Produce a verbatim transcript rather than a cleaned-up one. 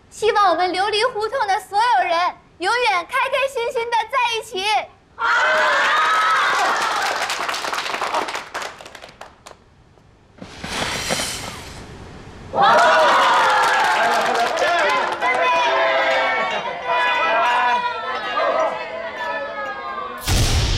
希望我们琉璃胡同的所有人永远开开心心的在一起。好。